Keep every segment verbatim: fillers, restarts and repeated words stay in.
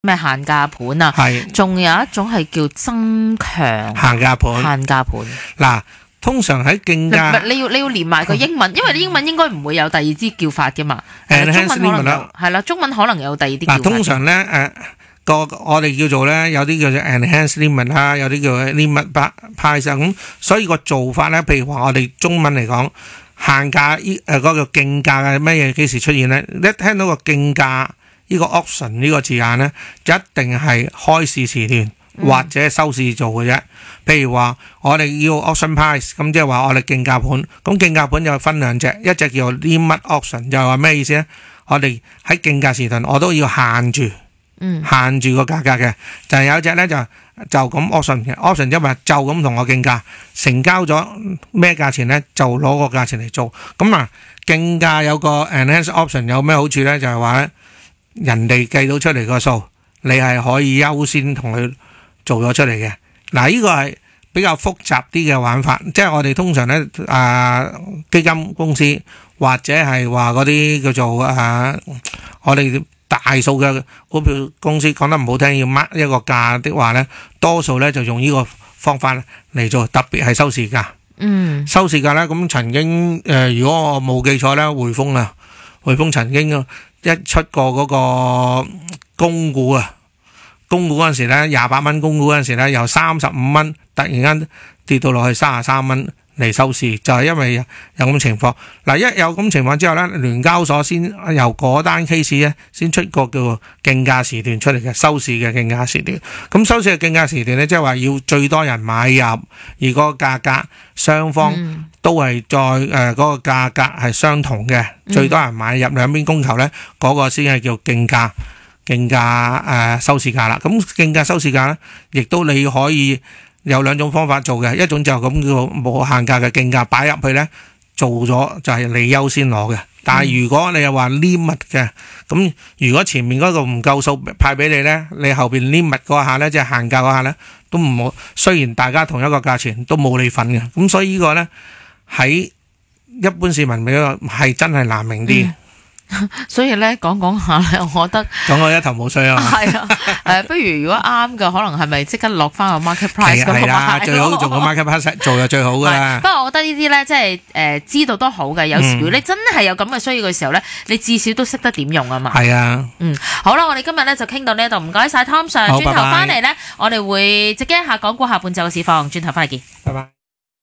咩限價盤啊， 係仲有一種係叫增強限價盤。 限價盤。 嗱，通常喺競唔價係你要你要連埋個英文，因為你英文應該唔會有第二支叫法嘅嘛。係啦中 enhanced 文可能 limit 啦有，係啦，中文可能有第二啲叫法嗱， 嘅。 通常咧誒個我哋叫做咧有啲叫做 enhanced limit 啦，有啲叫做 limit price 咁，所以個做法咧，譬如話我哋中文嚟講限價依誒嗰個競價嘅咩嘢幾時出現咧？一聽到個競價呢個 option 呢個字眼咧，就一定係開市時段或者收市做嘅啫。譬如話我哋要 option price，咁即係話我哋競價盤，咁競價盤就分兩隻，一隻叫做 limit option，就係話咩意思咧？我哋喺競價時段我都要限住。 嗯， 限住個價格嘅，就係有一隻咧就就咁 option 嘅 option，即係話就咁同我競價，成交咗咩價錢咧就攞個價錢嚟做。咁啊，競價有個 enhanced option 有咩好處咧？就係話咧，人哋計到出嚟個數，你係可以優先同佢做咗出嚟嘅。嗱，呢個係比較複雜啲嘅玩法，即係我哋通常咧啊基金公司或者係話嗰啲叫做啊我哋。大數嘅股票公司講得唔好聽，要 mark 一個價的話咧，多數咧就用呢個方法嚟做，特別係收市價。 嗯， 收市價咧，咁曾經誒、呃，如果我冇記錯咧，匯豐啊，匯豐曾經一出過嗰個供股啊，供股嗰陣時咧，廿八蚊供股嗰陣時咧，由三十五蚊突然間跌到落去三十三蚊。嚟收市就係、是、因為有有咁情況。嗱，一有咁情況之後咧，聯交所先由嗰單 case 咧先出個叫競價時段出嚟嘅收市嘅競價時段。咁收市嘅競價時段咧，即係話要最多人買入，而個價格雙方都係在誒嗰個價格係相同嘅，嗯、最多人買入兩邊供求咧，嗰、那個先係叫競價競價誒、呃、收市價啦。咁競價收市價咧，亦都你可以。有兩種方法做嘅，一種就咁叫冇限價嘅競價擺入去呢，做咗就係你優先攞嘅。但係如果你又話 limit 嘅，咁如果前面嗰個唔夠數派俾你呢，你後邊 limit 嗰下呢，即係限價嗰下呢，都唔好。雖然大家同一個價錢都冇你份嘅，咁所以呢個呢，喺一般市民比較係真係難明啲。嗯所以咧講講下咧，我覺得講我一頭霧水啊。 係啊，誒，不如如果啱嘅，可能係咪即刻落翻個 market price 咁啊？最好做個 market price 做就最好噶啦。 不過我覺得呢啲咧，即係誒知道都好嘅。有時如果你真係有咁嘅需要嘅時候咧，你至少都識得點用啊嘛。 係啊。嗯， 好啦，我哋今日咧就傾到呢一度，唔該晒 Tom Sir。轉頭翻嚟咧，我哋會直擊一下港股下半晝嘅市況。轉頭翻嚟見。 拜拜。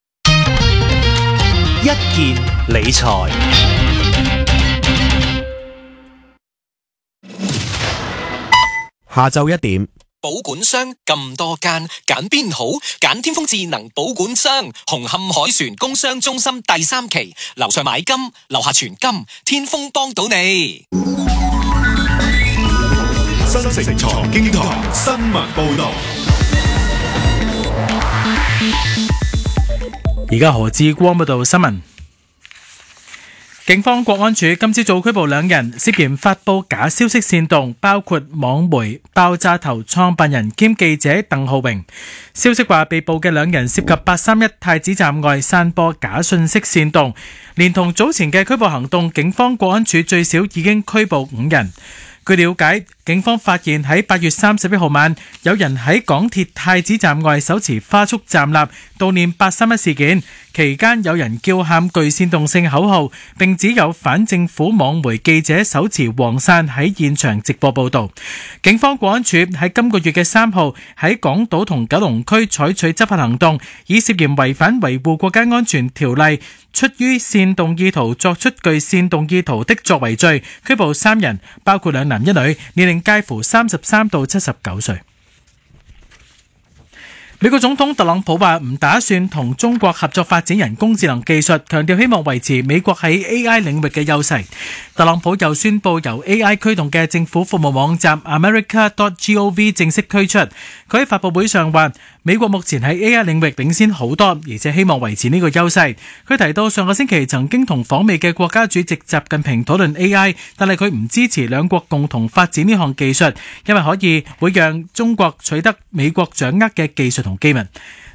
一件理財。下晝一點， 保管商咁多間，揀邊好？揀天風智能保管商，紅磡海船工商中心第三期，樓上買金，樓下存金，天風幫到你。 新城財經台新聞報道。 而家何志光報道新聞。警方國安處今朝早拘捕兩人，涉嫌發布假消息煽動，包括網媒爆炸頭創辦人兼記者鄧浩榮。消息話被捕嘅兩人涉及八三一太子站外散播假信息煽動，連同早前嘅拘捕行動，警方國安處最少已經拘捕五人。據了解，警方發現喺八月三十一號晚，有人喺港鐵太子站外手持花束站立悼念八三一事件，期間有人叫喊具煽動性口號，並指有反政府網媒記者手持黃傘喺現場直播報導。警方國安處喺今個月嘅三號喺港島同九龍區採取執法行動，以涉嫌違反維護國家安全條例，出於煽動意圖作出具煽動意圖的作為罪，拘捕三人，包括兩男一女，年齡介乎三十三到七十九歲。美國總統特朗普話唔打算同中國合作發展人工智能技術，強調希望維持美國喺 A I 領域嘅優勢。特朗普又宣布由 A I 驅動嘅政府服務網站 America dot gov 正式推出。佢喺發佈會上話，美國目前喺 A I 領域領先好多，而且希望維持呢個優勢。佢提到上個星期曾經同訪美嘅國家主席習近平討論 A I， 但係佢唔支持兩國共同發展呢項技術，因為可以會讓中國取得美國掌握嘅技術同機密。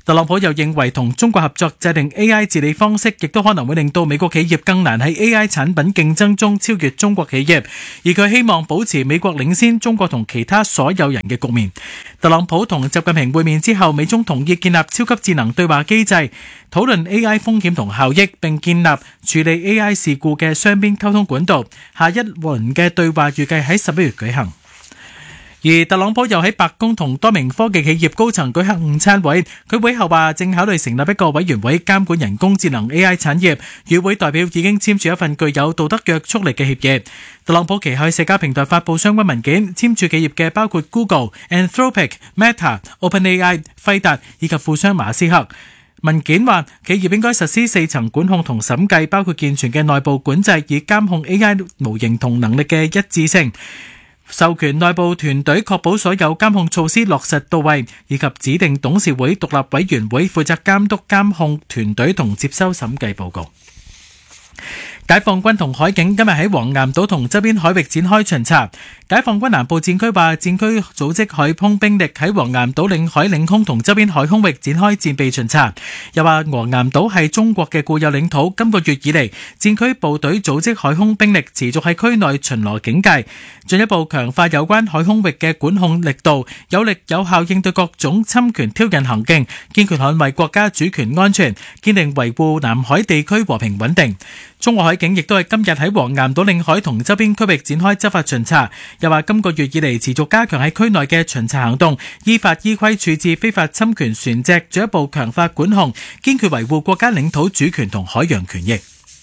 特朗普又認為同中國合作制定 A I 治理方式，亦都可能會令到美國企業更難喺 A I 產品競爭中超越中國企業，而佢希望保持美國領先中國同其他所有人嘅局面。特朗普同習近平會面之後，美中同意建立超級智能對話機制，討論 A I 風險同效益，並建立處理 A I 事故嘅雙邊溝通管道。下一輪嘅對話預計喺十一月舉行。而特朗普又喺白宮同多名科技企業高層舉行午餐會，佢會後話正考慮成立一個委員會監管人工智能 A I 產業，與會代表已經簽署一份具有道德約束力嘅協議。特朗普其後喺社交平台發布相關文件，簽署企業嘅包括 Google、Anthropic、Meta、OpenAI、輝達以及富商馬斯克。文件話，企業應該實施四層管控同審計，包括健全嘅內部管制，以監控 A I 模型同能力嘅一致性。授權內部團隊確保所有監控措施落實到位，以及指定董事會獨立委員會負責監督監控團隊同接收審計報告。解放軍同海警今日喺黃岩島同周邊海域展開巡查。解放軍南部戰區話，戰區組織海空兵力喺黃岩島領海領空同周邊海空域展開戰備巡查。又話黃岩島係中國嘅固有領土，今個月以嚟，戰區部隊組織海空兵力持續喺區內巡邏警戒，進一步強化有關海空域嘅管控力度，有力有效應對各種侵權挑釁行徑，堅決捍衛國家主權安全，堅定維護南海地區和平穩定。中國海警亦都係今日喺黃岩島領海同周邊區域展開執法巡查，又話今個月以嚟持續加強喺區內嘅巡查行動，依法依規處置非法侵權船隻，進一步強化管控，堅決維護國家領土主權同海洋權益。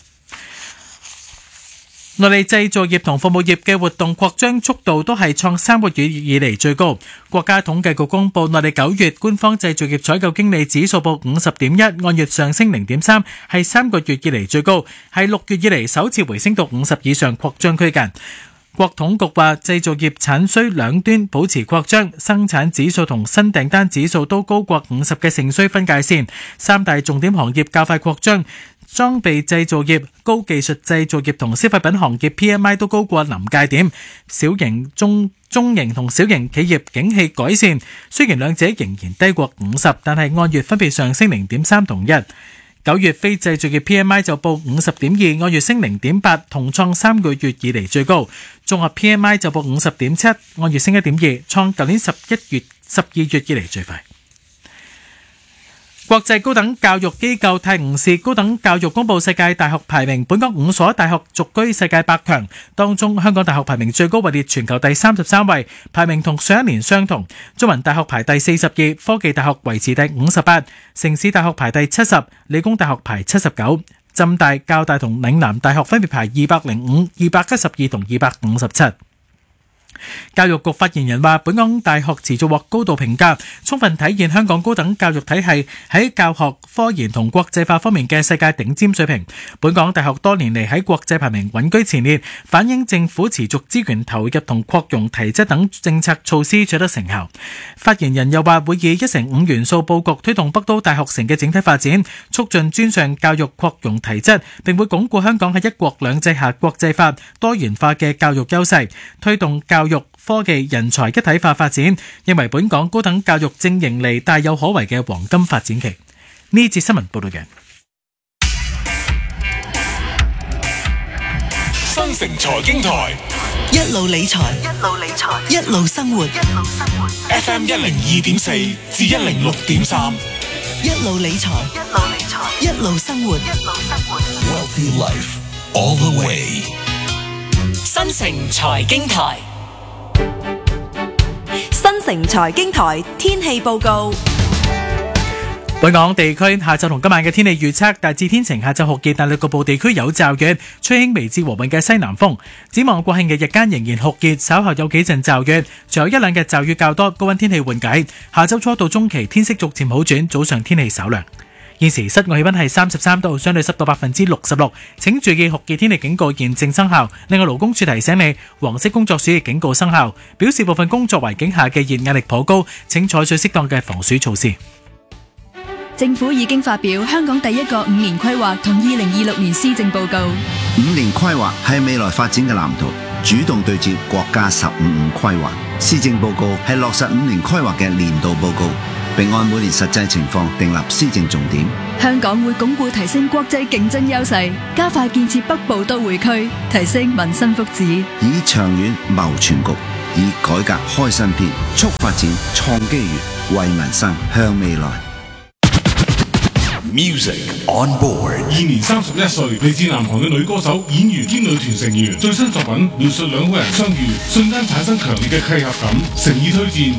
內地製造業同服務業嘅活動擴張速度都係創三個月以嚟最高。國家統計局公布，內地九月官方製造業採購經理指數報五十點一，按月上升零點三，係三個月以嚟最高，係六月以嚟首次回升到五十以上擴張區間。國統局話，製造業產需兩端保持擴張，生產指數同新訂單指數都高過五十嘅盛衰分界線，三大重點行業較快擴張。裝備製造業、高技術製造業同消費品行業 P M I 都高過臨界點，小型、中中型同小型企業景氣改善，雖然兩者仍然低過五十，但係按月分別上升零點三同一。九月非製造業 P M I 就報五十點二，按月升零點八，同創三個月以嚟最高。綜合 P M I 就報五十點七，按月升一點二，創舊年十一月、十二月以嚟最快。國際高等教育機構泰晤士高等教育公布世界大學排名，本港五所大學續居世界百強，當中香港大學排名最高，位列全球第三十三位，排名同上一年相同。中文大學排第四十二，科技大學維持第五十八，城市大學排第七十，理工大學排七十九，浸大、教大同嶺南大學分別排二百零五、二百一十二同二百五十七。教育局發言人話，本港大學持續獲高度評價，充分體現香港高等教育體系喺教學、科研同國際化方面嘅世界頂尖水平。本港大學多年嚟喺國際排名穩居前列，反映政府持續資源投入同擴容提質等政策措施取得成效。發言人又話，會以一城五元素佈局，推動北都大學城嘅整體發展，促進專上教育擴容提質，並會鞏固香港喺一國兩制下國際化、多元化嘅教育優勢，推動教育科技人才一體化發展，認為本港高等教育正迎嚟大有可為嘅黃金發展期。呢節新聞報道嘅新城財經台， 一路理財，一路理財，一路生活，一路生活。 F M 一零二點四至一零六點三， 一路理財，一路理財，一路生活，一路生活。 Wealthy Life all the way。 新城財經台。 新城財經台天氣報告。 本港地區下晝同今晚嘅天氣預測，大致天晴，下晝酷熱，但係局部地區有驟雨，吹輕微至和緩嘅西南風。展望國慶嘅日間仍然酷熱，稍後有幾陣驟雨，隨後一兩日驟雨較多，高溫天氣緩解。下週初到中期天色逐漸好轉，早上天氣稍涼。現時室外氣溫係三十三度，相對濕度百分之六十六。請注意酷熱天氣警告現正生效。另外，勞工處提醒你，黃色工作暑熱警告生效，表示部分工作環境下嘅熱壓力頗高，請採取適當嘅防暑措施。 政府已經發表香港第一個五年規劃同二零二六年施政報告。 五年規劃係未來發展嘅藍圖，主動對接國家十五五規劃。施政報告係落實五年規劃嘅年度報告， 並按每年實際情況訂立施政重點。 香港會鞏固提升國際競爭優勢，加快建設北部都會區，提升民生福祉， 以長遠謀全局，以改革開新篇，促發展創機遇，為民生向未來。 Music on board， 現年三十一歲，嚟自南韓嘅女歌手、演員兼女團成員，最新作品描述兩個人相遇，瞬間產生強烈嘅契合感，誠意推薦